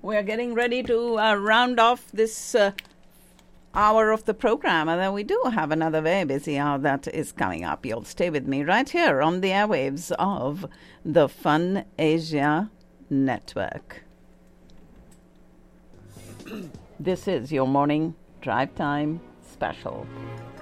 We're getting ready to round off this hour of the program, and then we do have another very busy hour that is coming up. You'll stay with me right here on the airwaves of the Fun Asia Network. This is your morning drive time special.